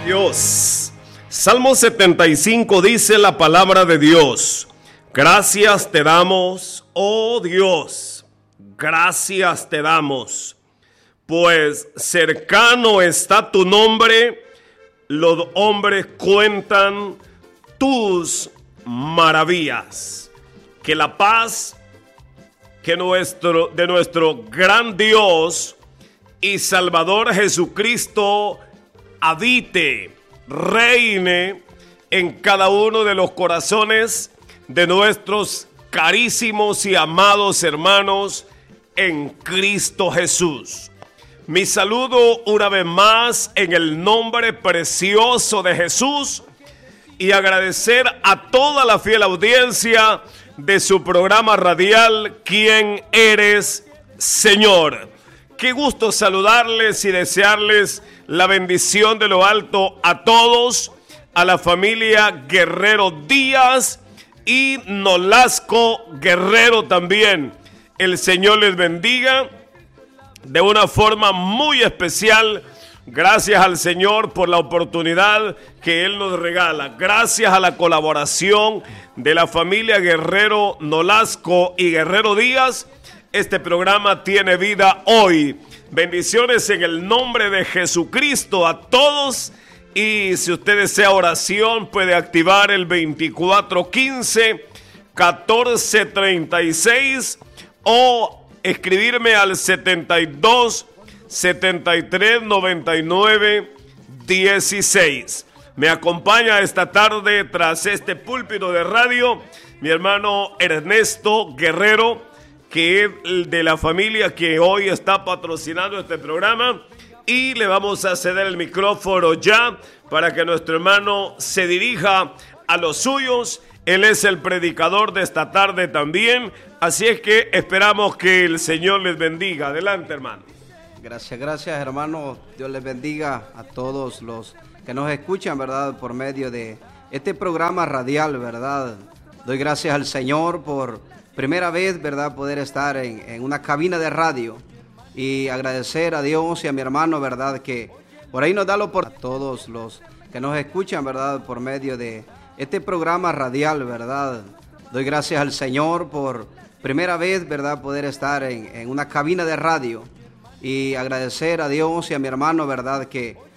Dios. Salmo 75 dice la palabra de Dios: gracias te damos, oh Dios, gracias te damos, pues cercano está tu nombre, los hombres cuentan tus maravillas. Que la paz de nuestro gran Dios y Salvador Jesucristo habite, reine en cada uno de los corazones de nuestros carísimos y amados hermanos en Cristo Jesús. Mi saludo una vez más en el nombre precioso de Jesús y agradecer a toda la fiel audiencia de su programa radial ¿Quién eres, Señor? Qué gusto saludarles y desearles la bendición de lo alto a todos, a la familia Guerrero Díaz y Nolasco Guerrero también. El Señor les bendiga de una forma muy especial. Gracias al Señor por la oportunidad que Él nos regala. Gracias a la colaboración de la familia Guerrero Nolasco y Guerrero Díaz, este programa tiene vida hoy. Bendiciones en el nombre de Jesucristo a todos. Y si usted desea oración, puede activar el 2415-1436 o escribirme al 72-73-99-16. Me acompaña esta tarde tras este púlpito de radio mi hermano Ernesto Guerrero, que es de la familia que hoy está patrocinando este programa, y le vamos a ceder el micrófono ya para que nuestro hermano se dirija a los suyos. Él es el predicador de esta tarde también, así es que esperamos que el Señor les bendiga. Adelante, hermano. Gracias, hermano. Dios les bendiga a todos los que nos escuchan, ¿verdad?, por medio de este programa radial, ¿verdad? Doy gracias al Señor por primera vez, ¿verdad?, poder estar en una cabina de radio, y agradecer a Dios y a mi hermano, ¿verdad?, que por ahí nos da la oportunidad a todos los que nos escuchan, ¿verdad?, por medio de este programa radial, ¿verdad? Doy gracias al Señor por primera vez, ¿verdad?, poder estar en una cabina de radio, y agradecer a Dios y a mi hermano, ¿verdad?, que